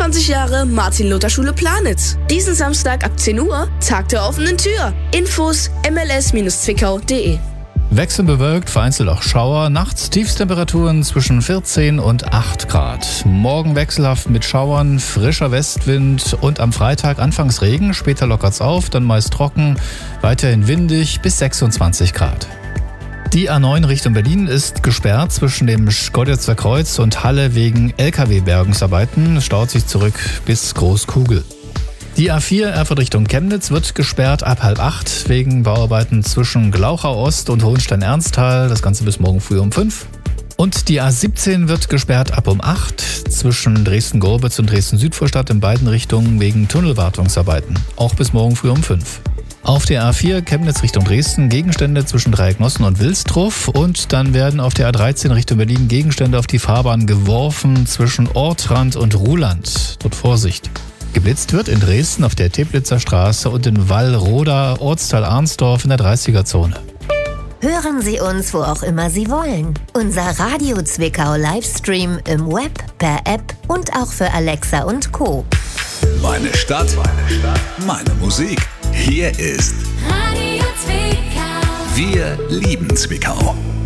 25 Jahre Martin-Luther-Schule Planitz. Diesen Samstag ab 10 Uhr, Tag der offenen Tür. Infos mls-zwickau.de. Wechselnd bewölkt, vereinzelt auch Schauer. Nachts Tiefstemperaturen zwischen 14 und 8 Grad. Morgen wechselhaft mit Schauern, frischer Westwind und am Freitag anfangs Regen. Später lockert's auf, dann meist trocken, weiterhin windig bis 26 Grad. Die A9 Richtung Berlin ist gesperrt zwischen dem Schkeuditzer Kreuz und Halle wegen LKW-Bergungsarbeiten. Es staut sich zurück bis Großkugel. Die A4 Erfurt Richtung Chemnitz wird gesperrt ab 7:30 wegen Bauarbeiten zwischen Glauchau Ost und Hohenstein-Ernsthal. Das Ganze bis morgen früh um 5. Und die A17 wird gesperrt ab um 8 zwischen Dresden-Gorbitz und Dresden-Südvorstadt in beiden Richtungen wegen Tunnelwartungsarbeiten. Auch bis morgen früh um 5. Auf der A4 Chemnitz Richtung Dresden Gegenstände zwischen Dreiecknossen und Wilsdruff. Und dann werden auf der A13 Richtung Berlin Gegenstände auf die Fahrbahn geworfen zwischen Ortrand und Ruhland. Dort Vorsicht. Geblitzt wird in Dresden auf der Teplitzer Straße und in Wallroda, Ortsteil Arnsdorf in der 30er-Zone. Hören Sie uns, wo auch immer Sie wollen. Unser Radio Zwickau Livestream im Web, per App und auch für Alexa und Co. Meine Stadt, meine Musik. Hier ist Radio Zwickau. Wir lieben Zwickau.